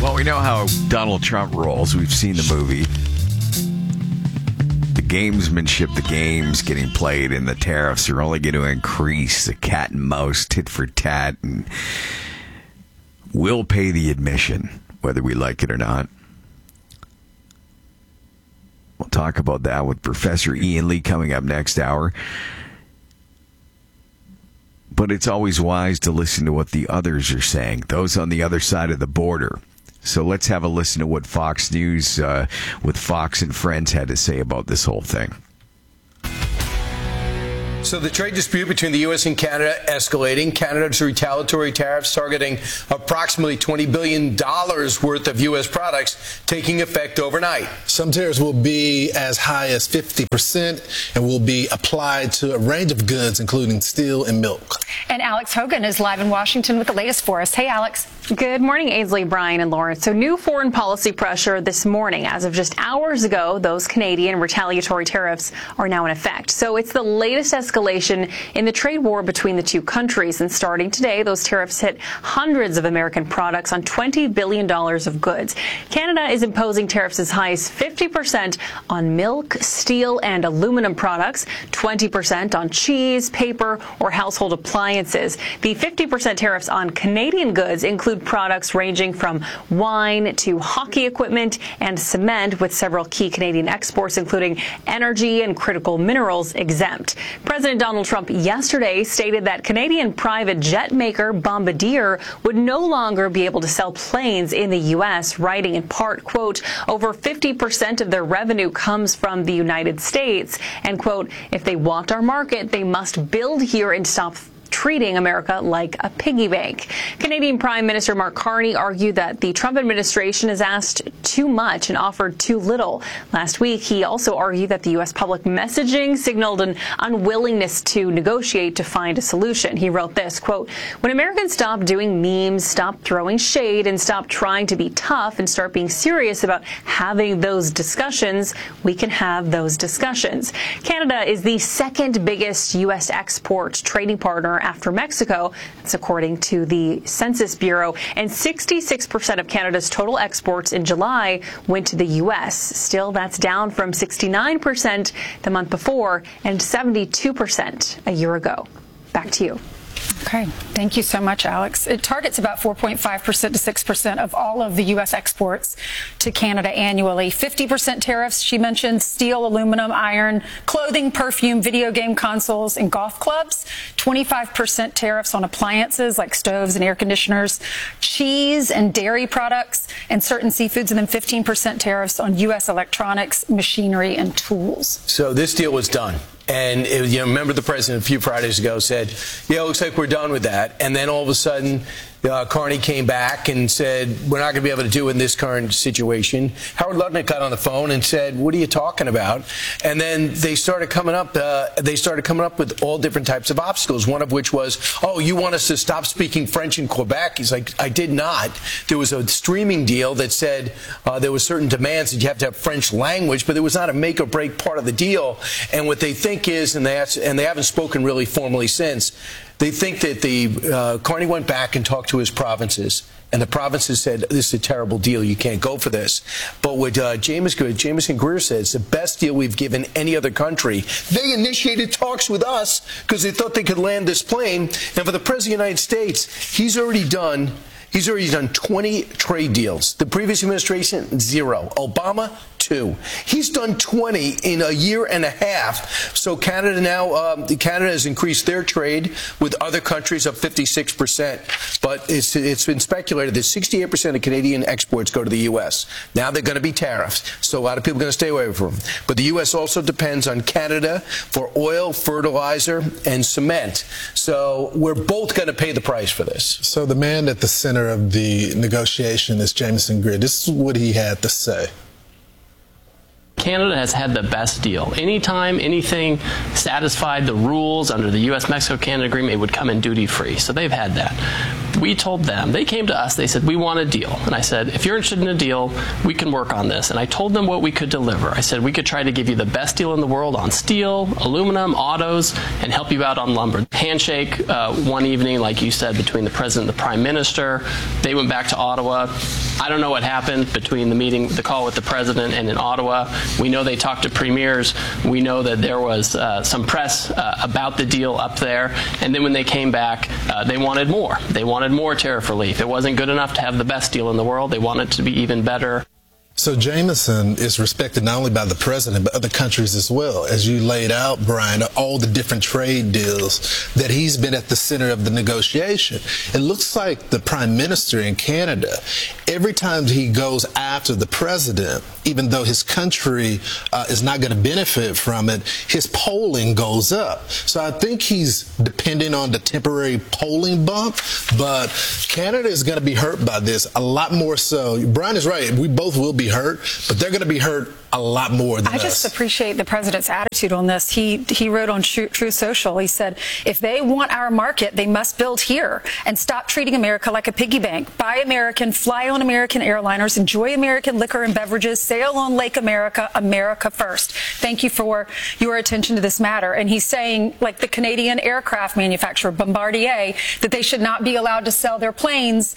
Well, we know how Donald Trump rolls. We've seen the movie. The gamesmanship, the games getting played, and the tariffs are only going to increase the cat and mouse, tit for tat, and we'll pay the admission, whether we like it or not. We'll talk about that with Professor Ian Lee coming up next hour. But it's always wise to listen to what the others are saying, those on the other side of the border. So let's have a listen to what Fox News with Fox and Friends had to say about this whole thing. So the trade dispute between the U.S. and Canada escalating. Canada's retaliatory tariffs targeting approximately $20 billion worth of U.S. products taking effect overnight. Some tariffs will be as high as 50% and will be applied to a range of goods, including steel and milk. And Alex Hogan is live in Washington with the latest for us. Hey, Alex. Good morning, Ainsley, Brian, and Lauren. So new foreign policy pressure this morning. As of just hours ago, those Canadian retaliatory tariffs are now in effect. So it's the latest escalation in the trade war between the two countries. And starting today, those tariffs hit hundreds of American products on $20 billion of goods. Canada is imposing tariffs as high as 50% on milk, steel, and aluminum products, 20% on cheese, paper, or household appliances. The 50% tariffs on Canadian goods include products ranging from wine to hockey equipment and cement, with several key Canadian exports, including energy and critical minerals, exempt. President Donald Trump yesterday stated that Canadian private jet maker Bombardier would no longer be able to sell planes in the U.S., writing in part, quote, over 50% of their revenue comes from the United States, and, quote, if they want our market, they must build here and stop treating America like a piggy bank. Canadian Prime Minister Mark Carney argued that the Trump administration has asked too much and offered too little. Last week, he also argued that the U.S. public messaging signaled an unwillingness to negotiate to find a solution. He wrote this, quote, when Americans stop doing memes, stop throwing shade, and stop trying to be tough and start being serious about having those discussions, we can have those discussions. Canada is the second biggest U.S. export trading partner after Mexico. That's according to the Census Bureau. And 66% of Canada's total exports in July went to the U.S. Still, that's down from 69% the month before and 72% a year ago. Back to you. Okay. Thank you so much, Alex. It targets about 4.5% to 6% of all of the U.S. exports to Canada annually. 50% tariffs, she mentioned, steel, aluminum, iron, clothing, perfume, video game consoles, and golf clubs. 25% tariffs on appliances like stoves and air conditioners, cheese and dairy products, and certain seafoods, and then 15% tariffs on U.S. electronics, machinery, and tools. So this deal was done. And remember the president a few Fridays ago said, yeah, it looks like we're done with that. And then all of a sudden, Carney came back and said, we're not going to be able to do it in this current situation. Howard Lutnick got on the phone and said, what are you talking about? And then they started coming up with all different types of obstacles, one of which was, oh, you want us to stop speaking French in Quebec? He's like, I did not. There was a streaming deal that said there were certain demands that you have to have French language, but it was not a make or break part of the deal. And what they think is, and they haven't spoken really formally since, they think that Carney went back and talked to his provinces, and the provinces said, this is a terrible deal, you can't go for this. But what Jameson Greer says, the best deal we've given any other country. They initiated talks with us because they thought they could land this plane. And for the President of the United States, he's already done 20 trade deals. The previous administration, 0. Obama, 2. He's done 20 in a year and a half. So Canada has increased their trade with other countries up 56%. But it's been speculated that 68% of Canadian exports go to the U.S. Now they're going to be tariffed. So a lot of people are going to stay away from them. But the U.S. also depends on Canada for oil, fertilizer, and cement. So we're both going to pay the price for this. So the man at the center of the negotiation is Jameson Greer. This is what he had to say. Canada has had the best deal. Anytime anything satisfied the rules under the U.S.-Mexico-Canada agreement, it would come in duty-free. So they've had that. we told them, they came to us, they said, we want a deal. And I said, if you're interested in a deal, we can work on this. And I told them what we could deliver. I said, we could try to give you the best deal in the world on steel, aluminum, autos, and help you out on lumber. Handshake one evening, like you said, between the president and the prime minister. They went back to Ottawa. I don't know what happened between the call with the president and in Ottawa. We know they talked to premiers. We know that there was some press about the deal up there. And then when they came back, they wanted more. They wanted more tariff relief. It wasn't good enough to have the best deal in the world. They wanted it to be even better. So Jameson is respected not only by the president, but other countries as well. As you laid out, Brian, all the different trade deals that he's been at the center of the negotiation. It looks like the prime minister in Canada, every time he goes after the president, even though his country is not going to benefit from it, his polling goes up. So I think he's depending on the temporary polling bump, but Canada is going to be hurt by this a lot more so. Brian is right. We both will be hurt, but they're going to be hurt a lot more than us. I just appreciate the president's attitude on this. He wrote on Truth Social, he said, if they want our market, they must build here and stop treating America like a piggy bank. Buy American, fly on American airliners, enjoy American liquor and beverages, sail on Lake America, America first. Thank you for your attention to this matter. And he's saying, like the Canadian aircraft manufacturer Bombardier, that they should not be allowed to sell their planes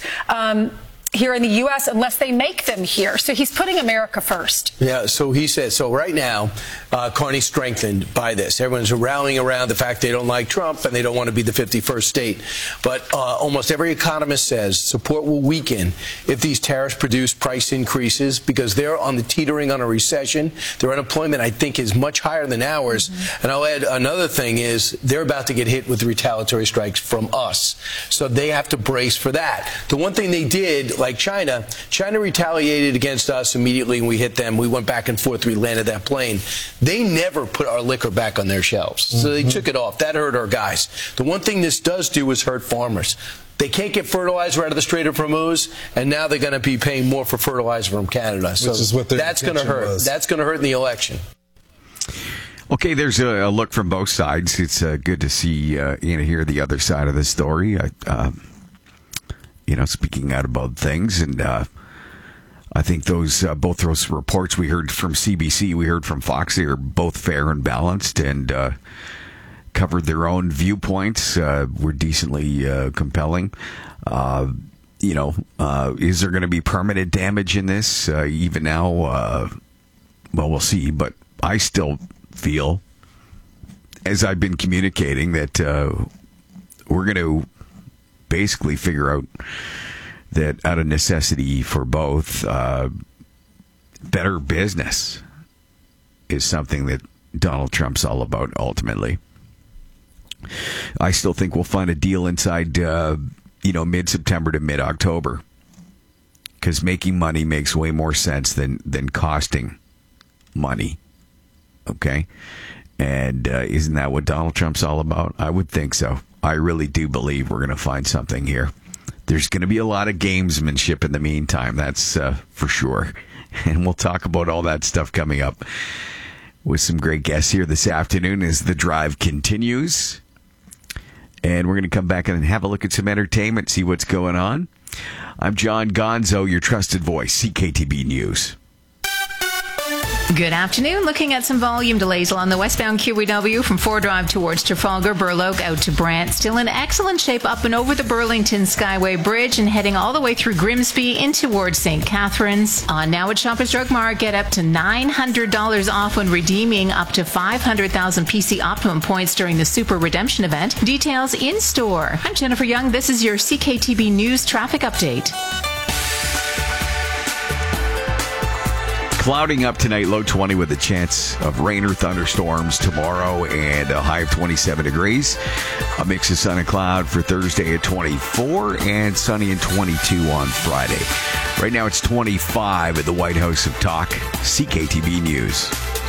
here in the U.S. unless they make them here. So he's putting America first. Yeah, so he said, so right now, Carney's strengthened by this. Everyone's rallying around the fact they don't like Trump and they don't want to be the 51st state. But almost every economist says support will weaken if these tariffs produce price increases because they're on the teetering on a recession. Their unemployment, I think, is much higher than ours. And I'll add another thing is they're about to get hit with retaliatory strikes from us. So they have to brace for that. The one thing they did, like China retaliated against us immediately when we hit them. We went back and forth. We landed that plane. They never put our liquor back on their shelves. So they took it off. That hurt our guys. The one thing this does do is hurt farmers. They can't get fertilizer out of the Strait of Hormuz, and now they're going to be paying more for fertilizer from Canada. So which is what their that's going to hurt. was. That's going to hurt in the election. Okay, there's a look from both sides. It's good to see and hear the other side of the story. Speaking out about things, and I think both those reports we heard from CBC, we heard from Fox, they are both fair and balanced, and covered their own viewpoints. Were decently compelling. Is there going to be permanent damage in this? Even now, well, we'll see. But I still feel, as I've been communicating, that we're going to basically figure out that out of necessity for both, better business is something that Donald Trump's all about ultimately. I still think we'll find a deal inside, mid-September to mid-October, because making money makes way more sense than costing money. Okay? And isn't that what Donald Trump's all about? I would think so. I really do believe we're going to find something here. There's going to be a lot of gamesmanship in the meantime, that's for sure. And we'll talk about all that stuff coming up with some great guests here this afternoon as the drive continues. And we're going to come back and have a look at some entertainment, see what's going on. I'm John Gonzo, your trusted voice, CKTB News. Good afternoon. Looking at some volume delays along the westbound QEW from 4 Drive towards Trafalgar, Burloak out to Brant. Still in excellent shape up and over the Burlington Skyway Bridge and heading all the way through Grimsby in towards St. Catharines. Now at Shoppers Drug Mart, get up to $900 off when redeeming up to 500,000 PC Optimum points during the Super Redemption event. Details in store. I'm Jennifer Young. This is your CKTB News traffic update. Clouding up tonight, low 20 with a chance of rain or thunderstorms tomorrow and a high of 27 degrees. A mix of sun and cloud for Thursday at 24 and sunny and 22 on Friday. Right now it's 25 at the White House of Talk, CKTB News.